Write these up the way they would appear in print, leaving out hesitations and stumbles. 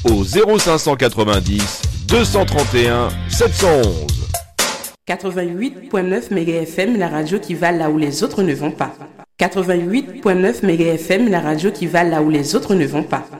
au 0590 231 711. 88.9 MHz, la radio qui va là où les autres ne vont pas. 88.9 MHz, la radio qui va là où les autres ne vont pas.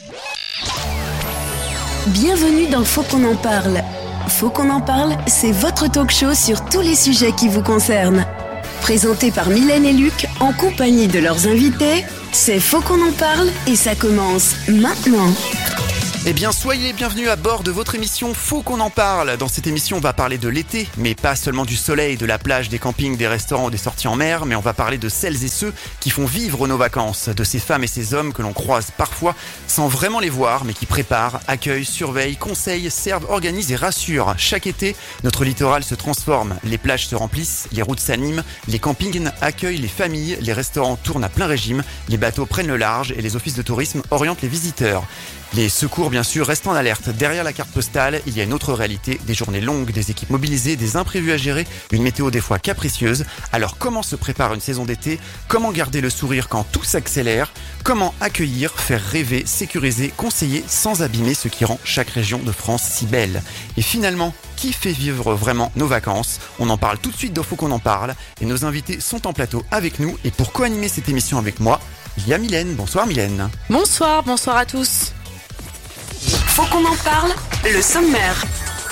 Bienvenue dans Faut qu'on en parle. Faut qu'on en parle, c'est votre talk show sur tous les sujets qui vous concernent. Présenté par Mylène et Luc, en compagnie de leurs invités, c'est Faut qu'on en parle et ça commence maintenant. Eh bien, soyez les bienvenus à bord de votre émission Faut qu'on en parle. Dans cette émission, on va parler de l'été, mais pas seulement du soleil, de la plage, des campings, des restaurants, des sorties en mer, mais on va parler de celles et ceux qui font vivre nos vacances, de ces femmes et ces hommes que l'on croise parfois sans vraiment les voir, mais qui préparent, accueillent, surveillent, conseillent, servent, organisent et rassurent. Chaque été, notre littoral se transforme, les plages se remplissent, les routes s'animent, les campings accueillent les familles, les restaurants tournent à plein régime, les bateaux prennent le large et les offices de tourisme orientent les visiteurs. Les secours, bien sûr, restent en alerte. Derrière la carte postale, il y a une autre réalité, des journées longues, des équipes mobilisées, des imprévus à gérer, une météo des fois capricieuse. Alors comment se prépare une saison d'été? Comment garder le sourire quand tout s'accélère? Comment accueillir, faire rêver, sécuriser, conseiller sans abîmer ce qui rend chaque région de France si belle? Et finalement, qui fait vivre vraiment nos vacances? On en parle tout de suite dans Faut qu'on en parle. Et nos invités sont en plateau avec nous. Et pour co-animer cette émission avec moi, il y a Mylène. Bonsoir Mylène. Bonsoir à tous. Faut qu'on en parle, le sommaire.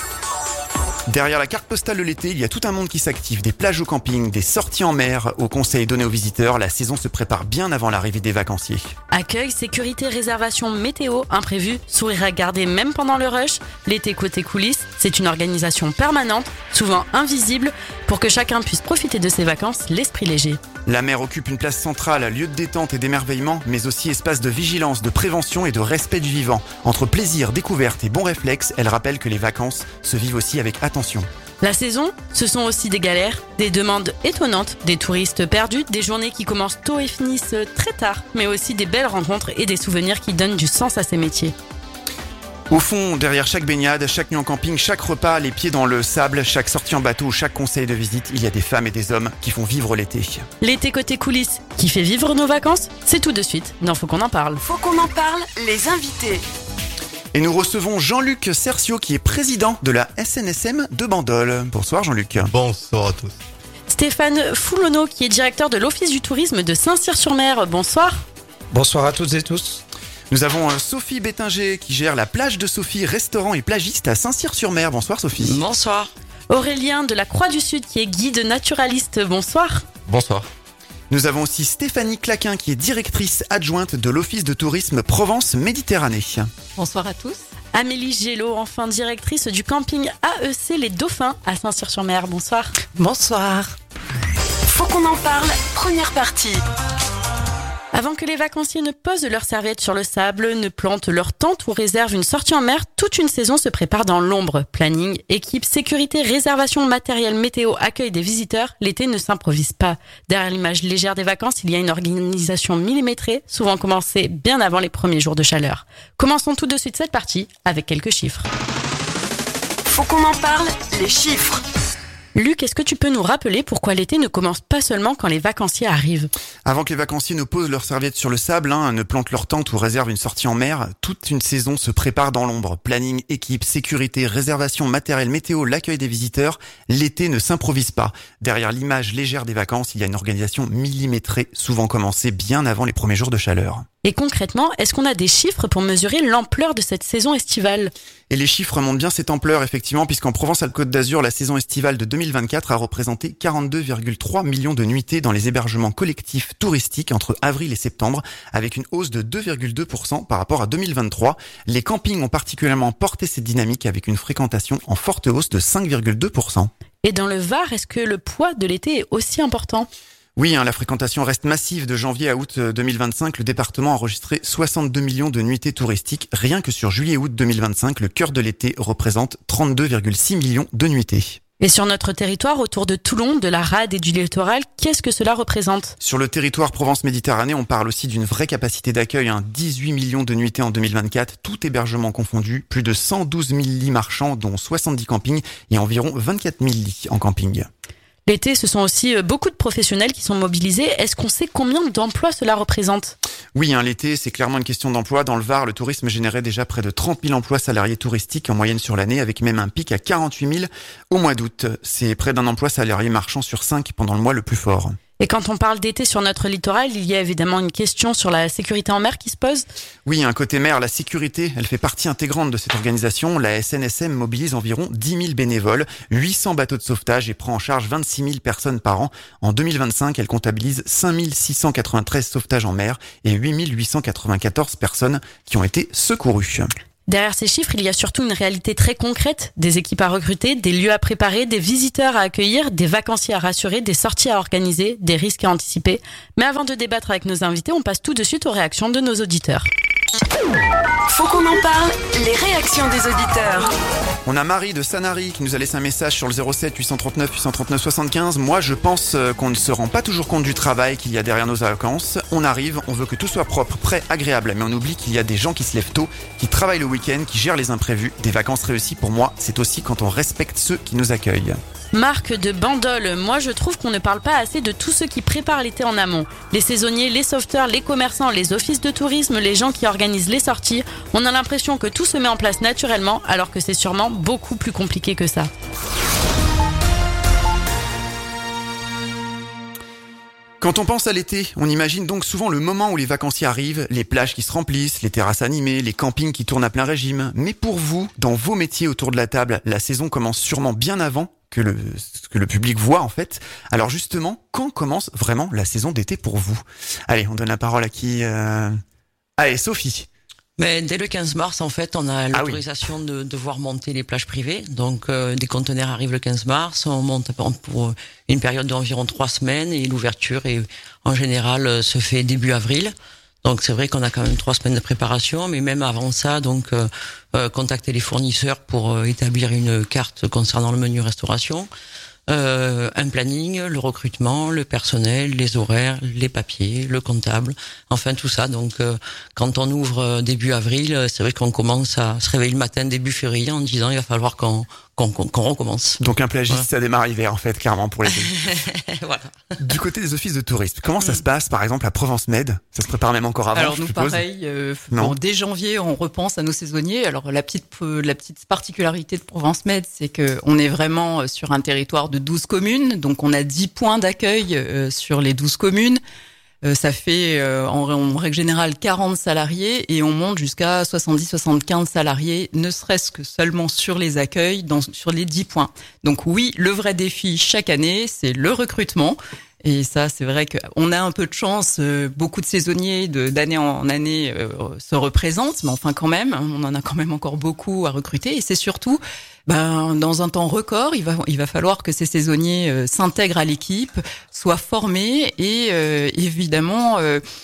Derrière la carte postale de l'été, il y a tout un monde qui s'active. Des plages au camping, des sorties en mer, aux conseils donnés aux visiteurs. La saison se prépare bien avant l'arrivée des vacanciers. Accueil, sécurité, réservation, météo, imprévu, sourire à garder même pendant le rush. L'été côté coulisses, c'est une organisation permanente, souvent invisible, pour que chacun puisse profiter de ses vacances l'esprit léger. La mer occupe une place centrale, lieu de détente et d'émerveillement, mais aussi espace de vigilance, de prévention et de respect du vivant. Entre plaisir, découverte et bons réflexes, elle rappelle que les vacances se vivent aussi avec attention. La saison, ce sont aussi des galères, des demandes étonnantes, des touristes perdus, des journées qui commencent tôt et finissent très tard, mais aussi des belles rencontres et des souvenirs qui donnent du sens à ces métiers. Au fond, derrière chaque baignade, chaque nuit en camping, chaque repas, les pieds dans le sable, chaque sortie en bateau, chaque conseil de visite, il y a des femmes et des hommes qui font vivre l'été. L'été côté coulisses, qui fait vivre nos vacances, c'est tout de suite dans Faut qu'on en parle. Faut qu'on en parle, les invités. Et nous recevons Jean-Luc Cercio qui est président de la SNSM de Bandol. Bonsoir Jean-Luc. Bonsoir à tous. Stéphane Foulonneau qui est directeur de l'Office du tourisme de Saint-Cyr-sur-Mer. Bonsoir. Bonsoir à toutes et tous. Nous avons Sophie Bétinger qui gère la plage de Sophie, restaurant et plagiste à Saint-Cyr-sur-Mer. Bonsoir Sophie. Bonsoir. Aurélien de la Croix-du-Sud qui est guide naturaliste. Bonsoir. Bonsoir. Nous avons aussi Stéphanie Claquin qui est directrice adjointe de l'Office de tourisme Provence-Méditerranée. Bonsoir à tous. Amélie Gélo, enfin directrice du camping AEC Les Dauphins à Saint-Cyr-sur-Mer. Bonsoir. Bonsoir. Faut qu'on en parle, première partie. Avant que les vacanciers ne posent leurs serviettes sur le sable, ne plantent leur tente ou réservent une sortie en mer, toute une saison se prépare dans l'ombre. Planning, équipe, sécurité, réservation, matériel, météo, accueil des visiteurs, l'été ne s'improvise pas. Derrière l'image légère des vacances, il y a une organisation millimétrée, souvent commencée bien avant les premiers jours de chaleur. Commençons tout de suite cette partie avec quelques chiffres. Faut qu'on en parle, les chiffres. Luc, est-ce que tu peux nous rappeler pourquoi l'été ne commence pas seulement quand les vacanciers arrivent? Avant que les vacanciers ne posent leurs serviettes sur le sable, ne plantent leur tente ou réservent une sortie en mer, toute une saison se prépare dans l'ombre. Planning, équipe, sécurité, réservation, matériel, météo, l'accueil des visiteurs, l'été ne s'improvise pas. Derrière l'image légère des vacances, il y a une organisation millimétrée, souvent commencée bien avant les premiers jours de chaleur. Et concrètement, est-ce qu'on a des chiffres pour mesurer l'ampleur de cette saison estivale? Et les chiffres montrent bien cette ampleur, effectivement, puisqu'en Provence-Alpes-Côte d'Azur, la saison estivale de 2024 a représenté 42,3 millions de nuitées dans les hébergements collectifs touristiques entre avril et septembre, avec une hausse de 2,2% par rapport à 2023. Les campings ont particulièrement porté cette dynamique avec une fréquentation en forte hausse de 5,2%. Et dans le Var, est-ce que le poids de l'été est aussi important? Oui, la fréquentation reste massive de janvier à août 2025. Le département a enregistré 62 millions de nuitées touristiques. Rien que sur juillet-août 2025, le cœur de l'été représente 32,6 millions de nuitées. Et sur notre territoire, autour de Toulon, de la Rade et du littoral, qu'est-ce que cela représente? Sur le territoire Provence-Méditerranée, on parle aussi d'une vraie capacité d'accueil, 18 millions de nuitées en 2024, tout hébergement confondu, plus de 112 000 lits marchands, dont 70 campings et environ 24 000 lits en camping. L'été, ce sont aussi beaucoup de professionnels qui sont mobilisés. Est-ce qu'on sait combien d'emplois cela représente ? Oui, l'été, c'est clairement une question d'emploi. Dans le Var, le tourisme générait déjà près de 30 000 emplois salariés touristiques en moyenne sur l'année, avec même un pic à 48 000 au mois d'août. C'est près d'un emploi salarié marchand sur 5 pendant le mois le plus fort. Et quand on parle d'été sur notre littoral, il y a évidemment une question sur la sécurité en mer qui se pose. Oui, côté mer, la sécurité, elle fait partie intégrante de cette organisation. La SNSM mobilise environ 10 000 bénévoles, 800 bateaux de sauvetage et prend en charge 26 000 personnes par an. En 2025, elle comptabilise 5 693 sauvetages en mer et 8 894 personnes qui ont été secourues. Derrière ces chiffres, il y a surtout une réalité très concrète, des équipes à recruter, des lieux à préparer, des visiteurs à accueillir, des vacanciers à rassurer, des sorties à organiser, des risques à anticiper. Mais avant de débattre avec nos invités, on passe tout de suite aux réactions de nos auditeurs. Faut qu'on en parle, les réactions des auditeurs. On a Marie de Sanary qui nous a laissé un message sur le 07 839 839 75. Moi, je pense qu'on ne se rend pas toujours compte du travail qu'il y a derrière nos vacances. On arrive, on veut que tout soit propre, prêt, agréable, mais on oublie qu'il y a des gens qui se lèvent tôt, qui travaillent le week-end, qui gèrent les imprévus. Des vacances réussies, pour moi, c'est aussi quand on respecte ceux qui nous accueillent. Marc de Bandol, moi je trouve qu'on ne parle pas assez de tous ceux qui préparent l'été en amont. Les saisonniers, les sauveteurs, les commerçants, les offices de tourisme, les gens qui organisent les sorties. On a l'impression que tout se met en place naturellement, alors que c'est sûrement beaucoup plus compliqué que ça. Quand on pense à l'été, on imagine donc souvent le moment où les vacanciers arrivent, les plages qui se remplissent, les terrasses animées, les campings qui tournent à plein régime. Mais pour vous, dans vos métiers autour de la table, la saison commence sûrement bien avant que le public voit en fait. Alors justement, quand commence vraiment la saison d'été pour vous ? Allez, on donne la parole à qui Allez, Sophie. Mais dès le 15 mars, en fait, on a l'autorisation de devoir monter les plages privées. Donc, des conteneurs arrivent le 15 mars. On monte pour une période d'environ 3 semaines et l'ouverture en général se fait début avril. Donc, c'est vrai qu'on a quand même 3 semaines de préparation, mais même avant ça, donc, contacter les fournisseurs pour établir une carte concernant le menu restauration. Un planning, le recrutement, le personnel, les horaires, les papiers, le comptable, enfin tout ça. Donc quand on ouvre début avril, c'est vrai qu'on commence à se réveiller le matin début février en disant il va falloir qu'on recommence. Donc un plagiste, ça démarre hiver en fait, clairement pour les deux. Voilà. Du côté des offices de tourisme, comment ça se passe par exemple à Provence Med ? Ça se prépare même encore avant, alors je nous suppose. pareil, dès janvier on repense à nos saisonniers. Alors la petite particularité de Provence Med, c'est que on est vraiment sur un territoire de 12 communes, donc on a 10 points d'accueil sur les 12 communes. Ça fait en règle générale 40 salariés et on monte jusqu'à 70-75 salariés, ne serait-ce que seulement sur les accueils, sur les 10 points. Donc oui, le vrai défi chaque année, c'est le recrutement. Et ça, c'est vrai qu'on a un peu de chance. Beaucoup de saisonniers d'année en année se représentent, mais enfin quand même, on en a quand même encore beaucoup à recruter. Et c'est surtout, dans un temps record, il va falloir que ces saisonniers s'intègrent à l'équipe, soient formés et évidemment,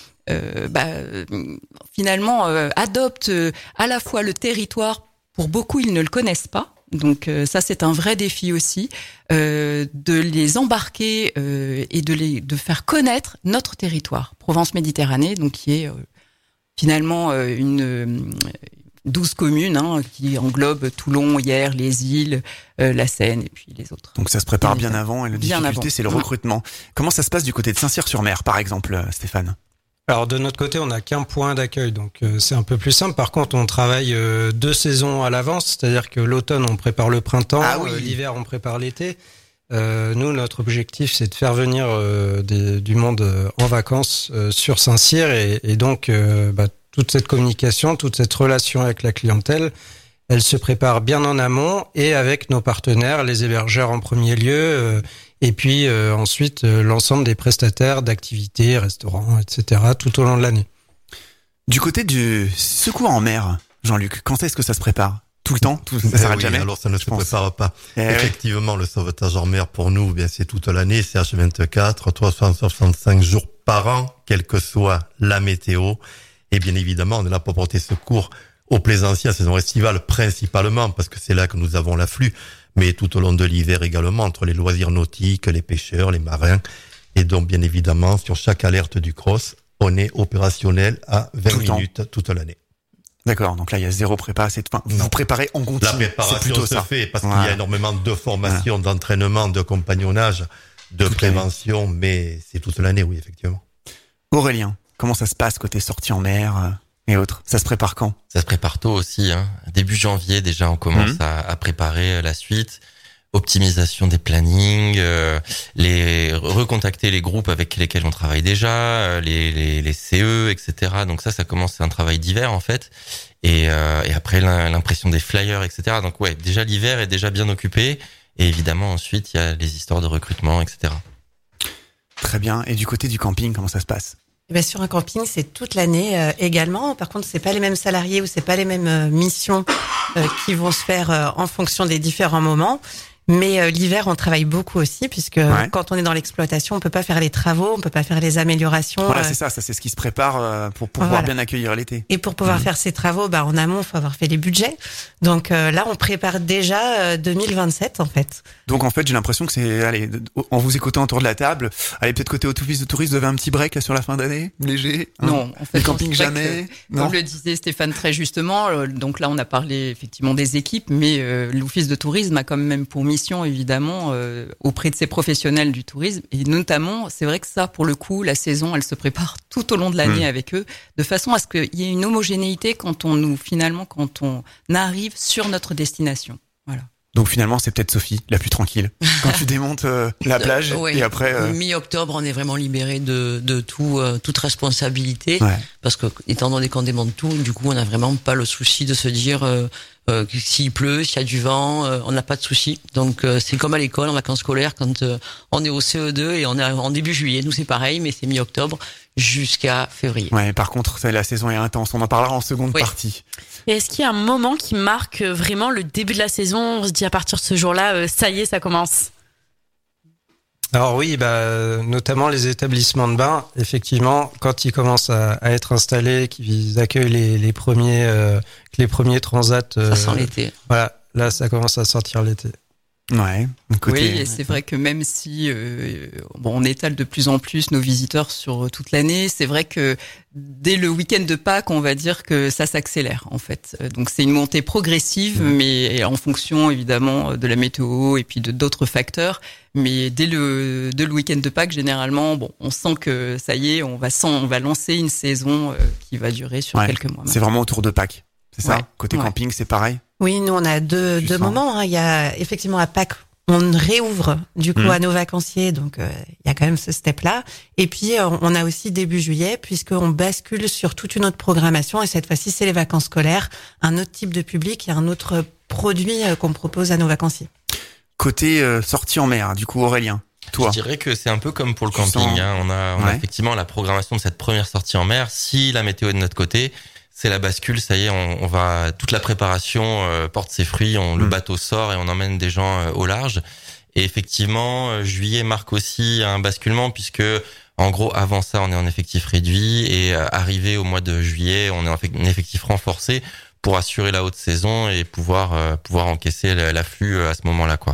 finalement, adoptent à la fois le territoire. Pour beaucoup, ils ne le connaissent pas. Donc ça, c'est un vrai défi aussi, de les embarquer et de faire connaître notre territoire, Provence-Méditerranée, donc qui est finalement une 12 communes qui englobent Toulon, Hyères, les îles, la Seine et puis les autres. Donc ça se prépare bien avant et la difficulté, c'est le recrutement. Comment ça se passe du côté de Saint-Cyr-sur-Mer, par exemple, Stéphane ? Alors de notre côté, on n'a qu'un point d'accueil, donc c'est un peu plus simple. Par contre, on travaille 2 saisons à l'avance, c'est-à-dire que l'automne, on prépare le printemps, l'hiver, on prépare l'été. Nous, notre objectif, c'est de faire venir du monde en vacances sur Saint-Cyr et donc toute cette communication, toute cette relation avec la clientèle, elle se prépare bien en amont et avec nos partenaires, les hébergeurs en premier lieu, et puis ensuite l'ensemble des prestataires d'activités, restaurants, etc. tout au long de l'année. Du côté du secours en mer, Jean-Luc, quand est-ce que ça se prépare ? Tout le temps, ça s'arrête jamais. Alors ça ne se prépare pas. Effectivement, le sauvetage en mer pour nous, c'est toute l'année, c'est H24, 365 jours par an, quelle que soit la météo. Et bien évidemment, on est là pour porter secours aux plaisanciers à saison estivale principalement, parce que c'est là que nous avons l'afflux, mais tout au long de l'hiver également, entre les loisirs nautiques, les pêcheurs, les marins. Et donc, bien évidemment, sur chaque alerte du CROSS, on est opérationnel à 20 minutes toute l'année. D'accord, donc là il y a zéro prépa, vous préparez en continu. La préparation c'est plutôt se ça. fait parce qu'il y a énormément de formation, d'entraînement, de compagnonnage de prévention, mais c'est toute l'année, oui, effectivement. Aurélien, comment ça se passe côté sortie en mer et autres? Ça se prépare quand? Ça se prépare tôt aussi, hein. Début janvier, déjà, on commence à préparer la suite. Optimisation des plannings, recontacter les groupes avec lesquels on travaille déjà, les CE, etc. Donc ça commence, c'est un travail d'hiver en fait. Et après l'impression des flyers, etc. Donc ouais, déjà l'hiver est déjà bien occupé. Et évidemment ensuite il y a les histoires de recrutement, etc. Très bien. Et du côté du camping, comment ça se passe? Sur un camping, c'est toute l'année également. Par contre, c'est pas les mêmes salariés ou c'est pas les mêmes missions qui vont se faire en fonction des différents moments. Mais l'hiver, on travaille beaucoup aussi, puisque quand on est dans l'exploitation, on peut pas faire les travaux, on peut pas faire les améliorations. Voilà, c'est ça c'est ce qui se prépare pour pouvoir bien accueillir l'été. Et pour pouvoir faire ces travaux, en amont, il faut avoir fait les budgets. Donc là, on prépare déjà 2027 en fait. Donc en fait, j'ai l'impression que c'est, en vous écoutant autour de la table, peut-être côté office de tourisme, vous avez un petit break là, sur la fin d'année, léger. Non, en fait, le camping jamais. Comme le disait Stéphane très justement, donc là, on a parlé effectivement des équipes, mais l'office de tourisme a quand même pour mission évidemment auprès de ces professionnels du tourisme, et notamment c'est vrai que ça pour le coup la saison elle se prépare tout au long de l'année avec eux, de façon à ce qu'il y ait une homogénéité quand on arrive sur notre destination. Voilà. Donc finalement c'est peut-être Sophie la plus tranquille quand tu démontes la plage et après mi-octobre on est vraiment libéré de toute responsabilité, parce que étant donné qu'on démonte tout, du coup on n'a vraiment pas le souci de se dire s'il pleut, s'il y a du vent, on n'a pas de souci. Donc c'est comme à l'école en vacances scolaires quand on est au CE2 et on est en début juillet. Nous c'est pareil, mais c'est mi-octobre jusqu'à février. Ouais, par contre la saison est intense. On en parlera en seconde partie. Et est-ce qu'il y a un moment qui marque vraiment le début de la saison? On se dit à partir de ce jour-là, ça y est, ça commence. Alors oui, notamment les établissements de bain, effectivement, quand ils commencent à être installés, qu'ils accueillent les premiers transats. Ça sent l'été. Voilà, là ça commence à sortir l'été. Ouais. Oui, et c'est vrai que même si on étale de plus en plus nos visiteurs sur toute l'année, c'est vrai que dès le week-end de Pâques, on va dire que ça s'accélère en fait. Donc c'est une montée progressive, mais en fonction évidemment de la météo et puis de d'autres facteurs. Mais dès le week-end de Pâques, généralement, on sent que ça y est, on va lancer une saison qui va durer sur quelques mois. C'est vraiment autour de Pâques, c'est ça? Côté camping, c'est pareil? Oui, nous on a deux moments. Il y a effectivement à Pâques, on réouvre du coup à nos vacanciers, donc il y a quand même ce step-là. Et puis on a aussi début juillet, puisqu'on bascule sur toute une autre programmation. Et cette fois-ci, c'est les vacances scolaires, un autre type de public et un autre produit qu'on propose à nos vacanciers. Côté sortie en mer, du coup Aurélien, toi? Je dirais que c'est un peu comme pour le camping. On a effectivement la programmation de cette première sortie en mer. Si la météo est de notre côté, c'est la bascule, ça y est, on va, toute la préparation porte ses fruits, le bateau sort et on emmène des gens au large. Et effectivement, juillet marque aussi un basculement, puisque en gros avant ça on est en effectif réduit, et arrivé au mois de juillet on est en effectif renforcé pour assurer la haute saison et pouvoir encaisser l'afflux à ce moment-là, quoi.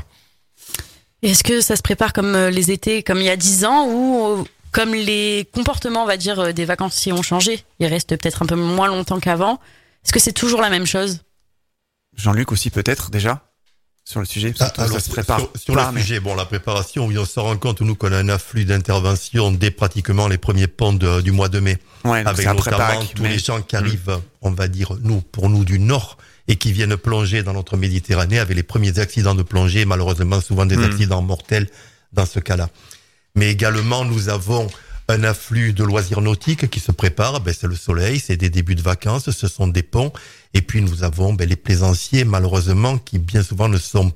Et est-ce que ça se prépare comme les étés, comme il y a 10 ans, ou comme les comportements, on va dire, des vacanciers ont changé? Ils restent peut-être un peu moins longtemps qu'avant. Est-ce que c'est toujours la même chose? Jean-Luc aussi peut-être déjà sur le sujet, parce que ça se prépare. Sur le sujet, la préparation, oui, on se rend compte, nous, qu'on a un afflux d'intervention dès pratiquement les premiers ponts du mois de mai. Ouais, avec notamment tous les gens qui arrivent, on va dire, pour nous du Nord, et qui viennent plonger dans notre Méditerranée, avec les premiers accidents de plongée, malheureusement souvent des accidents mortels dans ce cas-là. Mais également, nous avons un afflux de loisirs nautiques qui se prépare. C'est le soleil, c'est des débuts de vacances, ce sont des ponts. Et puis nous avons les plaisanciers, malheureusement, qui bien souvent sont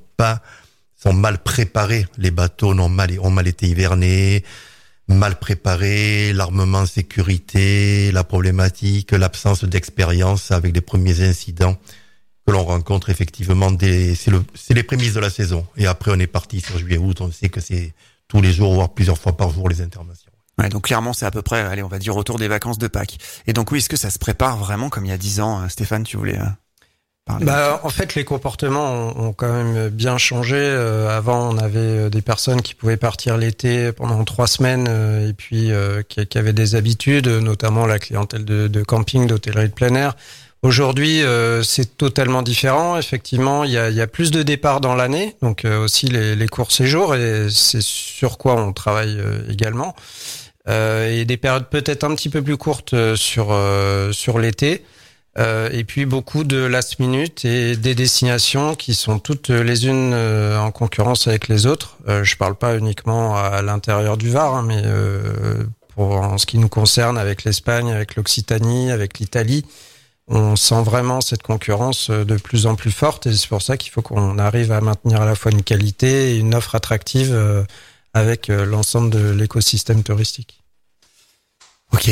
mal préparés. Les bateaux ont mal été hivernés, mal préparés, l'armement sécurité, la problématique, l'absence d'expérience avec les premiers incidents que l'on rencontre effectivement. C'est les prémices de la saison. Et après, on est parti sur juillet-août. On sait que c'est tous les jours, voire plusieurs fois par jour, les interventions. Ouais, donc clairement, c'est à peu près, on va dire autour des vacances de Pâques. Et donc oui, est-ce que ça se prépare vraiment comme il y a 10 ans? Stéphane, tu voulais parler? En fait, les comportements ont quand même bien changé. Avant, on avait des personnes qui pouvaient partir l'été pendant 3 semaines et puis qui avaient des habitudes, notamment la clientèle de camping, d'hôtellerie de plein air. Aujourd'hui, c'est totalement différent. Effectivement, il y a plus de départs dans l'année, donc aussi les courts séjours, et c'est sur quoi on travaille également. Et des périodes peut-être un petit peu plus courtes sur l'été. Et puis beaucoup de last minute et des destinations qui sont toutes les unes en concurrence avec les autres. Je parle pas uniquement à l'intérieur du Var, hein, mais en ce qui nous concerne, avec l'Espagne, avec l'Occitanie, avec l'Italie, on sent vraiment cette concurrence de plus en plus forte, et c'est pour ça qu'il faut qu'on arrive à maintenir à la fois une qualité et une offre attractive avec l'ensemble de l'écosystème touristique. Ok.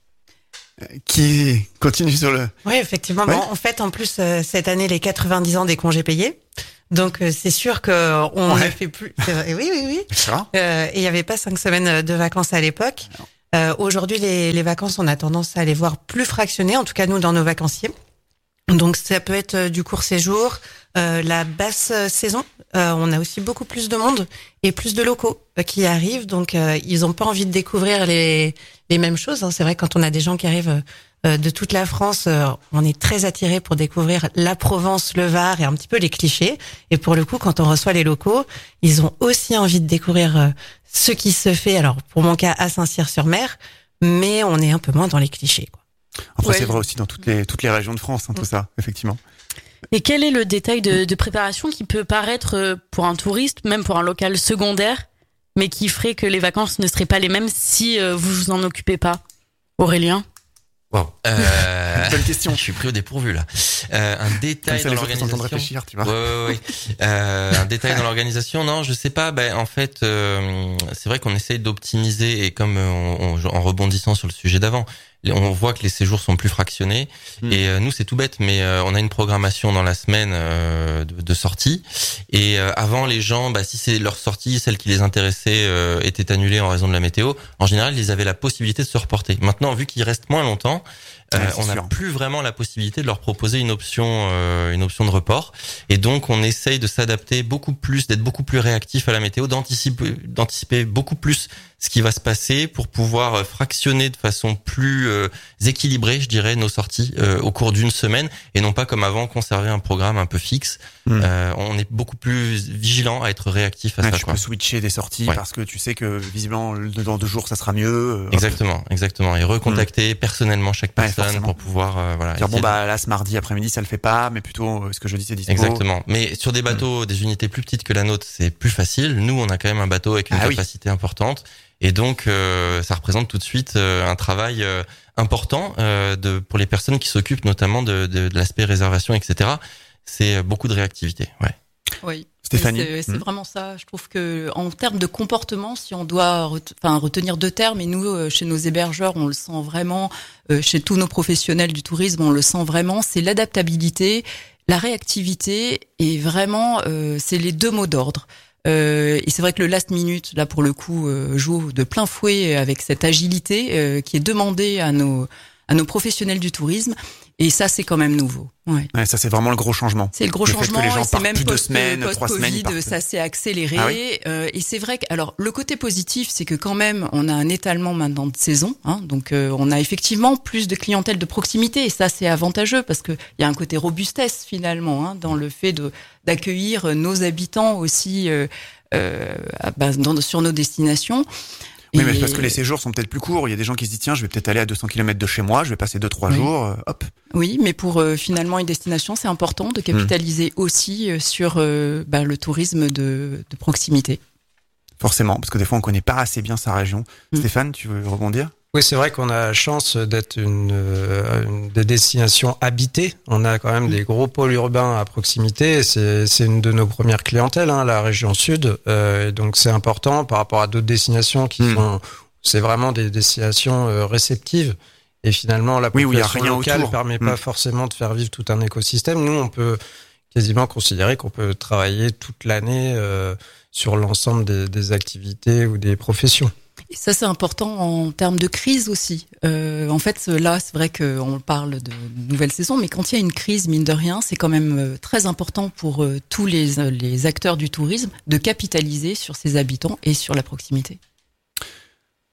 Qui continue sur le... Oui, effectivement. Ouais. Bon, en fait, en plus, cette année, les 90 ans des congés payés. Donc, c'est sûr qu'on ne fait plus... Oui. Et il n'y avait pas 5 semaines de vacances à l'époque. Aujourd'hui, les vacances, on a tendance à les voir plus fractionnées, en tout cas nous dans nos vacanciers. Donc ça peut être du court séjour, la basse saison. On a aussi beaucoup plus de monde et plus de locaux qui arrivent. Donc ils n'ont pas envie de découvrir les mêmes choses. C'est vrai, quand on a des gens qui arrivent de toute la France, on est très attiré pour découvrir la Provence, le Var et un petit peu les clichés. Et pour le coup, quand on reçoit les locaux, ils ont aussi envie de découvrir ce qui se fait. Alors pour mon cas, à Saint-Cyr-sur-Mer, mais on est un peu moins dans les clichés, quoi. Enfin, c'est vrai aussi dans toutes les régions de France, tout ça, effectivement. Et quel est le détail de préparation qui peut paraître pour un touriste, même pour un local secondaire, mais qui ferait que les vacances ne seraient pas les mêmes si vous vous en occupez pas? Aurélien? Wow. Bonne question. Je suis pris au dépourvu là. Un détail dans l'organisation. Réfléchir, tu vois. Ouais. Un détail dans l'organisation, non, je sais pas. En fait, c'est vrai qu'on essaye d'optimiser, et comme en rebondissant sur le sujet d'avant, on voit que les séjours sont plus fractionnés. Et nous, c'est tout bête, mais on a une programmation dans la semaine de sortie. Et avant, les gens, si c'est leur sortie, celle qui les intéressait, était annulée en raison de la météo, en général, ils avaient la possibilité de se reporter. Maintenant, vu qu'ils restent moins longtemps, on n'a plus vraiment la possibilité de leur proposer une option de report. Et donc, on essaye de s'adapter beaucoup plus, d'être beaucoup plus réactif à la météo, d'anticiper beaucoup plus ce qui va se passer pour pouvoir fractionner de façon plus équilibrée, je dirais, nos sorties au cours d'une semaine, et non pas comme avant conserver un programme un peu fixe. On est beaucoup plus vigilant à être réactif à ça. Tu peux switcher des sorties parce que tu sais que visiblement dans 2 jours ça sera mieux. Exactement. Et recontacter personnellement chaque personne pour pouvoir dire là ce mardi après-midi ça le fait pas, mais plutôt ce que je dis c'est dispo. Exactement. Mais sur des bateaux, des unités plus petites que la nôtre, c'est plus facile. Nous, on a quand même un bateau avec une capacité importante. Et donc, ça représente tout de suite un travail important pour les personnes qui s'occupent notamment de l'aspect réservation, etc. C'est beaucoup de réactivité. Ouais. Oui. Stéphanie, c'est vraiment ça. Je trouve que en termes de comportement, si on doit retenir 2 termes, et nous chez nos hébergeurs, on le sent vraiment, chez tous nos professionnels du tourisme, on le sent vraiment, c'est l'adaptabilité, la réactivité, et vraiment, c'est les 2 mots d'ordre. Et c'est vrai que le last minute, là pour le coup, joue de plein fouet avec cette agilité qui est demandée à nos professionnels du tourisme. Et ça, c'est quand même nouveau. Ouais, ça c'est vraiment le gros changement. C'est le gros changement, et c'est même post-Covid, ça s'est accéléré. Et c'est vrai que, alors, le côté positif, c'est que quand même, on a un étalement maintenant de saison, donc on a effectivement plus de clientèle de proximité, et ça c'est avantageux parce que il y a un côté robustesse finalement dans le fait d'accueillir nos habitants aussi sur nos destinations. Oui, mais parce que les séjours sont peut-être plus courts. Il y a des gens qui se disent, tiens, je vais peut-être aller à 200 km de chez moi, je vais passer 2-3 jours, hop. Oui, mais pour finalement une destination, c'est important de capitaliser aussi sur le tourisme de proximité. Forcément, parce que des fois, on connaît pas assez bien sa région. Stéphane, tu veux rebondir ? Oui, c'est vrai qu'on a la chance d'être une des destinations habitées. On a quand même des gros pôles urbains à proximité. C'est une de nos premières clientèles, la région sud. Et donc c'est important par rapport à d'autres destinations qui sont. C'est vraiment des destinations réceptives. Et finalement, la population locale ne permet pas forcément de faire vivre tout un écosystème. Nous, on peut quasiment considérer qu'on peut travailler toute l'année sur l'ensemble des activités ou des professions. Et ça, c'est important en termes de crise aussi. En fait, là, c'est vrai qu'on parle de nouvelle saison, mais quand il y a une crise, mine de rien, c'est quand même très important pour tous les acteurs du tourisme de capitaliser sur ses habitants et sur la proximité.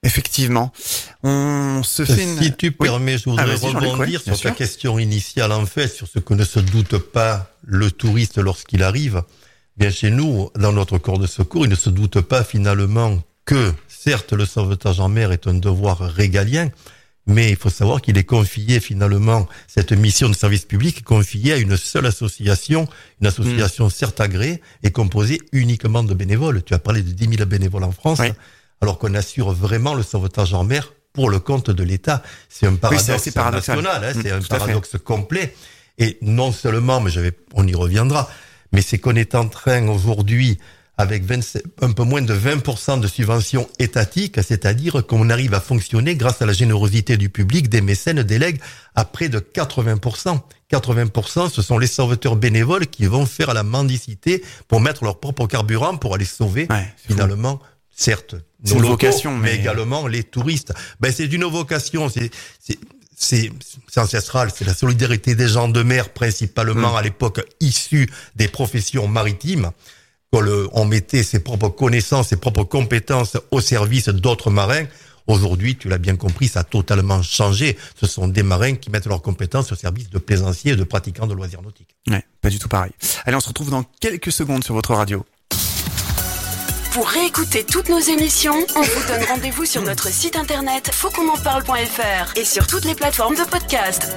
Effectivement. On se fait Si tu permets, je voudrais rebondir sur ta question initiale, en fait, sur ce que ne se doute pas le touriste lorsqu'il arrive. Bien, chez nous, dans notre corps de secours, il ne se doute pas finalement que, certes, le sauvetage en mer est un devoir régalien, mais il faut savoir qu'il est confié finalement, cette mission de service public est confiée à une seule association, une association certes agréée et composée uniquement de bénévoles. Tu as parlé de 10 000 bénévoles en France, alors qu'on assure vraiment le sauvetage en mer pour le compte de l'État. C'est un paradoxe national, c'est un paradoxe complet. Et non seulement, mais on y reviendra, mais c'est qu'on est en train aujourd'hui, avec un peu moins de 20% de subventions étatiques, c'est-à-dire qu'on arrive à fonctionner grâce à la générosité du public, des mécènes, des legs, à près de 80%. 80%, ce sont les sauveteurs bénévoles qui vont faire la mendicité pour mettre leur propre carburant pour aller sauver, finalement, certes, nos locaux, mais également les touristes. C'est une vocation, c'est ancestral, c'est la solidarité des gens de mer, principalement à l'époque issue des professions maritimes. On mettait ses propres connaissances, ses propres compétences au service d'autres marins. Aujourd'hui, tu l'as bien compris, ça a totalement changé. Ce sont des marins qui mettent leurs compétences au service de plaisanciers et de pratiquants de loisirs nautiques. Ouais, pas du tout pareil. Allez, on se retrouve dans quelques secondes sur votre radio. Pour réécouter toutes nos émissions, on vous donne rendez-vous sur notre site internet fautquonenparle.fr et sur toutes les plateformes de podcast.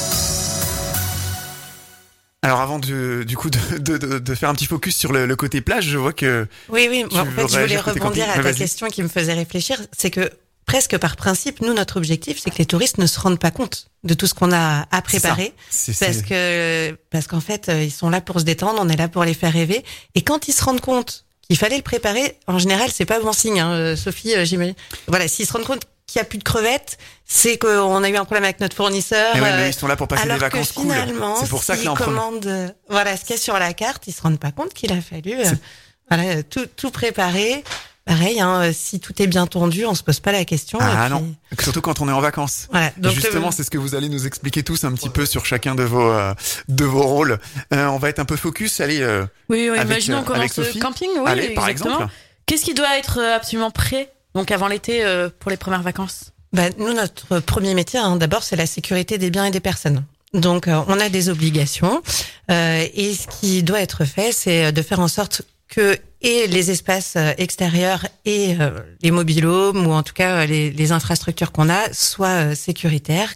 Alors avant de faire un petit focus sur le côté plage, je vois que... Oui, en fait, je voulais rebondir à ta question qui me faisait réfléchir. C'est que presque par principe, nous, notre objectif, c'est que les touristes ne se rendent pas compte de tout ce qu'on a à préparer. Parce qu'en fait, ils sont là pour se détendre, on est là pour les faire rêver. Et quand ils se rendent compte qu'il fallait le préparer, en général, c'est pas bon signe, hein, Sophie, j'imagine. Voilà, s'ils se rendent compte qu'il n'y a plus de crevettes, c'est qu'on a eu un problème avec notre fournisseur. Mais ils sont là pour passer des vacances cool. C'est pour ça qu'ils commandent, ce qu'il y a sur la carte, ils se rendent pas compte qu'il a fallu, tout préparer. Pareil, si tout est bien tendu, on se pose pas la question. Non. Surtout quand on est en vacances. Voilà. Donc justement, c'est ce que vous allez nous expliquer tous un petit peu sur chacun de vos rôles. On va être un peu focus. Allez. Imaginons on commence le camping. Oui, allez, par exemple. Qu'est-ce qui doit être absolument prêt, donc avant l'été, pour les premières vacances? Nous, notre premier métier, d'abord, c'est la sécurité des biens et des personnes. Donc, on a des obligations. Et ce qui doit être fait, c'est de faire en sorte que et les espaces extérieurs et les mobil-homes ou en tout cas les infrastructures qu'on a soient sécuritaires,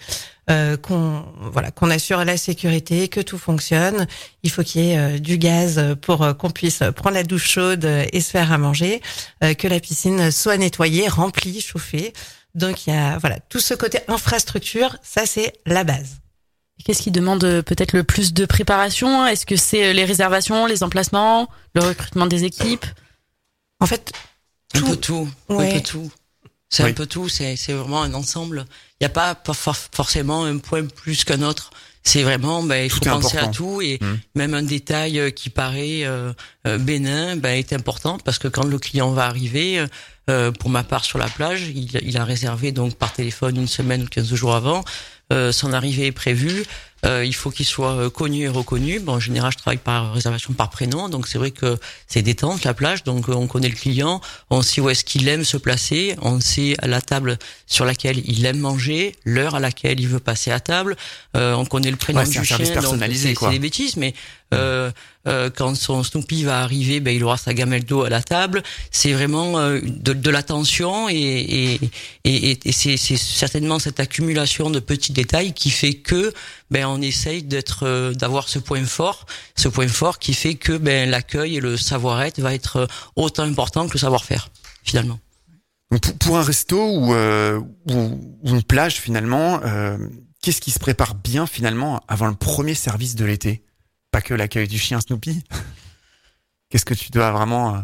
qu'on assure la sécurité, que tout fonctionne. Il faut qu'il y ait du gaz pour qu'on puisse prendre la douche chaude et se faire à manger, que la piscine soit nettoyée, remplie, chauffée. Donc il y a tout ce côté infrastructure, ça c'est la base. Qu'est-ce qui demande peut-être le plus de préparation? Est-ce que c'est les réservations, les emplacements, le recrutement des équipes? En fait, un peu tout. C'est un peu tout. C'est vraiment un ensemble. Il n'y a pas forcément un point plus qu'un autre. C'est vraiment, il faut penser à tout et même un détail qui paraît bénin, est important parce que quand le client va arriver, pour ma part sur la plage, il a réservé donc par téléphone une semaine ou 15 jours avant. Son arrivée est prévue. Il faut qu'il soit connu et reconnu. En général, je travaille par réservation par prénom, donc c'est vrai que c'est détente la plage. Donc on connaît le client, on sait où est-ce qu'il aime se placer, on sait à la table sur laquelle il aime manger, l'heure à laquelle il veut passer à table. On connaît le prénom du chien, donc c'est des bêtises, mais quand son Snoopy va arriver, il aura sa gamelle d'eau à la table. C'est vraiment de l'attention et c'est certainement cette accumulation de petits détails qui fait que on essaye d'avoir ce point fort qui fait que l'accueil et le savoir-être va être autant important que le savoir-faire finalement. Pour un resto ou une plage finalement, qu'est-ce qui se prépare bien finalement avant le premier service de l'été? Pas que l'accueil du chien Snoopy. Qu'est-ce que tu dois vraiment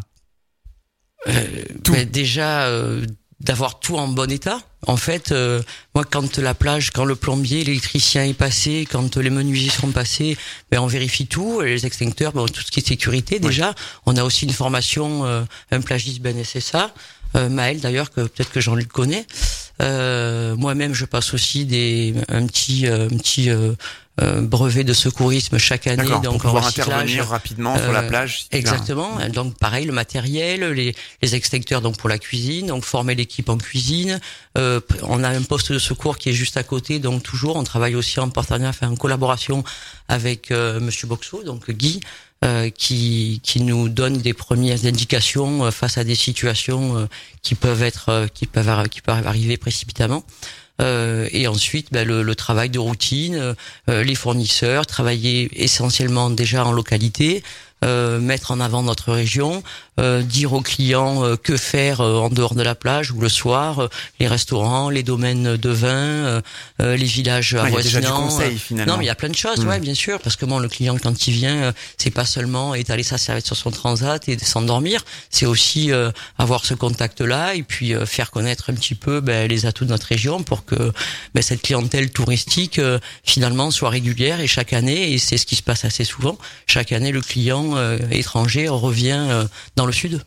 déjà d'avoir tout en bon état. En fait, moi, quand le plombier, l'électricien est passé, quand les menuisiers seront passés, on vérifie tout, les extincteurs, tout ce qui est sécurité déjà. On a aussi une formation, un plagiste BNSSA, Maël d'ailleurs, que peut-être que Jean-Luc connaît. Moi-même, je passe aussi un petit brevet de secourisme chaque année. D'accord, donc pour pouvoir en recyclage, intervenir rapidement sur la plage. Si exactement. Donc pareil, le matériel, les extincteurs donc pour la cuisine, donc former l'équipe en cuisine. On a un poste de secours qui est juste à côté, donc toujours on travaille aussi en partenariat, en collaboration avec Monsieur Boxo, donc Guy. Qui nous donne des premières indications face à des situations qui peuvent arriver précipitamment. Et ensuite, le travail de routine, les fournisseurs, travailler essentiellement déjà en localité, mettre en avant notre région, dire aux clients que faire en dehors de la plage ou le soir, les restaurants, les domaines de vin, les villages avoisinants. Il y a déjà du conseil, finalement. Non, mais il y a plein de choses, ouais, bien sûr, parce que bon, le client quand il vient, c'est pas seulement étaler sa serviette sur son transat et s'endormir, c'est aussi avoir ce contact-là et puis faire connaître un petit peu les atouts de notre région pour que cette clientèle touristique finalement soit régulière et chaque année, et c'est ce qui se passe assez souvent, chaque année le client étranger revient dans le sud.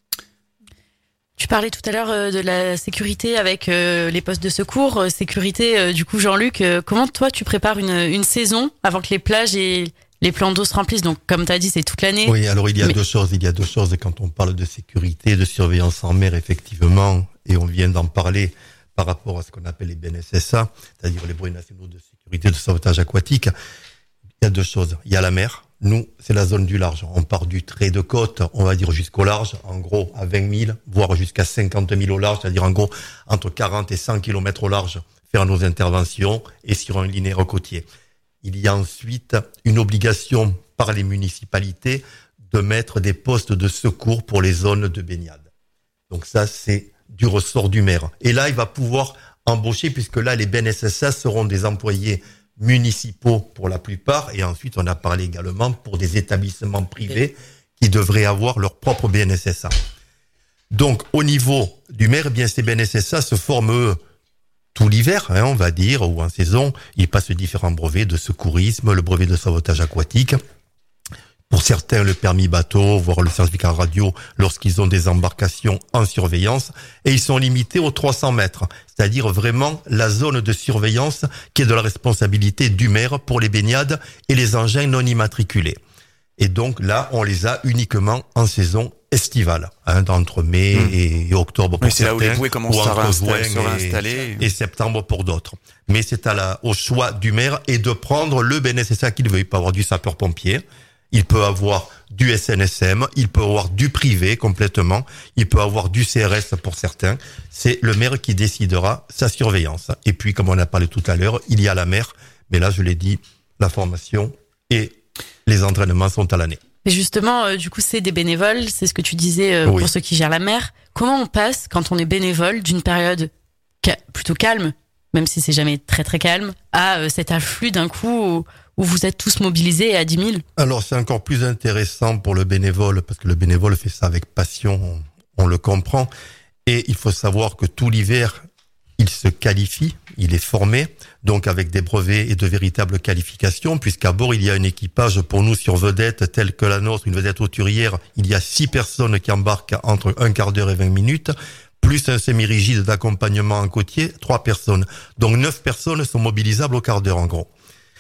Tu parlais tout à l'heure de la sécurité avec les postes de secours. Sécurité, du coup, Jean-Luc, comment toi tu prépares une saison avant que les plages et les plans d'eau se remplissent? Donc, comme tu as dit, c'est toute l'année. Oui, alors il y a deux choses. Il y a deux choses quand on parle de sécurité, de surveillance en mer, effectivement, et on vient d'en parler par rapport à ce qu'on appelle les BNSSA, c'est-à-dire les brevets nationaux de sécurité de sauvetage aquatique. Il y a deux choses. Il y a la mer. Nous, c'est la zone du large. On part du trait de côte, on va dire jusqu'au large, en gros à 20 000, voire jusqu'à 50 000 au large, c'est-à-dire en gros entre 40 et 100 km au large, faire nos interventions et sur un linéaire côtier. Il y a ensuite une obligation par les municipalités de mettre des postes de secours pour les zones de baignade. Donc ça, c'est du ressort du maire. Et là, il va pouvoir embaucher, puisque là, les BNSSA seront des employés municipaux pour la plupart, et ensuite on a parlé également pour des établissements privés qui devraient avoir leur propre BNSSA. Donc au niveau du maire, ces BNSSA se forment tout l'hiver, on va dire, ou en saison. Ils passent différents brevets de secourisme, le brevet de sauvetage aquatique, pour certains le permis bateau, voire le certificat radio lorsqu'ils ont des embarcations en surveillance, et ils sont limités aux 300 mètres, c'est-à-dire vraiment la zone de surveillance qui est de la responsabilité du maire pour les baignades et les engins non immatriculés. Et donc là, on les a uniquement en saison estivale, entre mai et octobre pour certains, là où les bouées commencent à se réinstaller. Et septembre pour d'autres. Mais c'est au choix du maire et de prendre le BNSSA qu'il veut. Il peut avoir du sapeur-pompier, il peut avoir du SNSM, il peut avoir du privé complètement, il peut avoir du CRS pour certains. C'est le maire qui décidera sa surveillance. Et puis, comme on a parlé tout à l'heure, il y a la mer, mais là, je l'ai dit, la formation et les entraînements sont à l'année. Et justement, du coup, c'est des bénévoles, c'est ce que tu disais oui. Pour ceux qui gèrent la mer. Comment on passe, quand on est bénévole, d'une période plutôt calme, même si c'est jamais très très calme, à cet afflux d'un coup où vous êtes tous mobilisés à 10 000? Alors, c'est encore plus intéressant pour le bénévole, parce que le bénévole fait ça avec passion, on le comprend. Et il faut savoir que tout l'hiver, il se qualifie, il est formé, donc avec des brevets et de véritables qualifications, puisqu'à bord, il y a un équipage pour nous sur vedette telle que la nôtre, une vedette hauturière. Il y a 6 personnes qui embarquent entre un quart d'heure et 20 minutes, plus un semi-rigide d'accompagnement en côtier, 3 personnes. Donc 9 personnes sont mobilisables au quart d'heure en gros.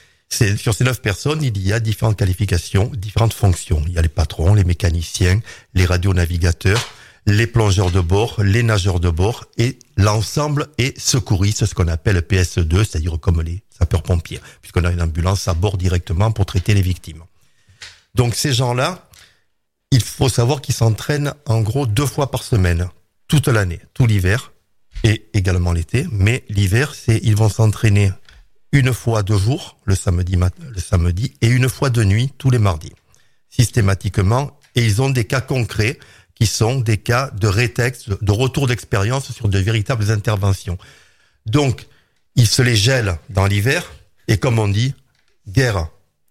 Sur ces 9 personnes, il y a différentes qualifications, différentes fonctions. Il y a les patrons, les mécaniciens, les radionavigateurs, les plongeurs de bord, les nageurs de bord, et l'ensemble est secouriste, ce qu'on appelle PS2, c'est-à-dire comme les sapeurs-pompiers, puisqu'on a une ambulance à bord directement pour traiter les victimes. Donc ces gens-là, il faut savoir qu'ils s'entraînent en gros 2 fois par semaine, toute l'année, tout l'hiver, et également l'été, mais l'hiver, ils vont s'entraîner une fois 2 jours, le samedi, et une fois de nuit, tous les mardis, systématiquement, et ils ont des cas concrets, qui sont des cas de rétexte, de retour d'expérience sur de véritables interventions. Donc, ils se les gèlent dans l'hiver, et comme on dit, guerre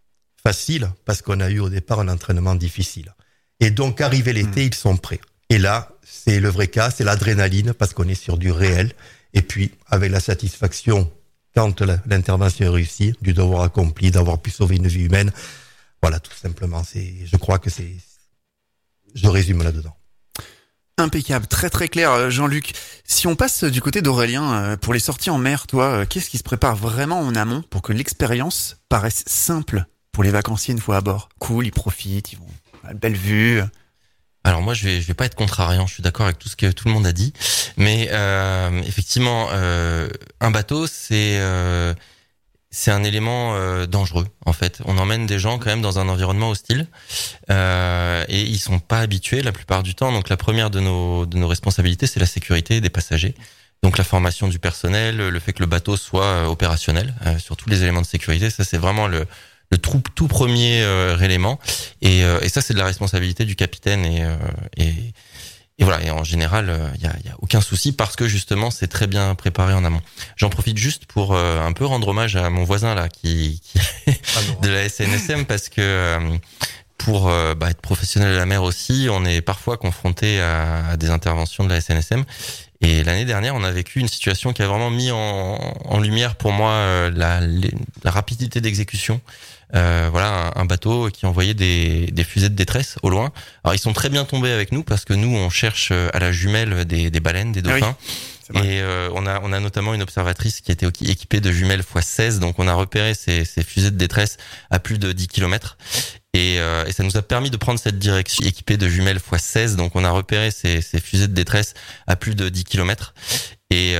facile, parce qu'on a eu au départ un entraînement difficile. Et donc, arrivé l'été, ils sont prêts. Et là, c'est le vrai cas, c'est l'adrénaline, parce qu'on est sur du réel, et puis, avec la satisfaction, quand l'intervention est réussie, du devoir accompli, d'avoir pu sauver une vie humaine, voilà, tout simplement, je crois que je résume là-dedans. Impeccable, très très clair, Jean-Luc. Si on passe du côté d'Aurélien, pour les sorties en mer, toi, qu'est-ce qui se prépare vraiment en amont pour que l'expérience paraisse simple pour les vacanciers une fois à bord? Cool, ils profitent, ils vont à belle vue. Alors moi je vais pas être contrariant, je suis d'accord avec tout ce que tout le monde a dit, mais effectivement un bateau c'est un élément dangereux en fait. On emmène des gens quand même dans un environnement hostile et ils sont pas habitués la plupart du temps. Donc la première de nos responsabilités, c'est la sécurité des passagers. Donc la formation du personnel, le fait que le bateau soit opérationnel sur tous les éléments de sécurité, ça c'est vraiment le tout premier élément. Et ça c'est de la responsabilité du capitaine et voilà, et en général, il y a aucun souci parce que justement, c'est très bien préparé en amont. J'en profite juste pour un peu rendre hommage à mon voisin là qui de la SNSM parce que pour être professionnel de la mer aussi, on est parfois confronté à des interventions de la SNSM. Et l'année dernière, on a vécu une situation qui a vraiment mis en lumière pour moi la rapidité d'exécution. Voilà, un bateau qui envoyait des fusées de détresse au loin. Alors ils sont très bien tombés avec nous parce que nous on cherche à la jumelle des baleines, des dauphins. Oui, et on a notamment une observatrice qui était équipée de jumelles x16, donc on a repéré ces fusées de détresse à plus de 10 km. Et ça nous a permis de prendre cette direction équipée de jumelles x16, donc on a repéré ces fusées de détresse à plus de 10 km. Et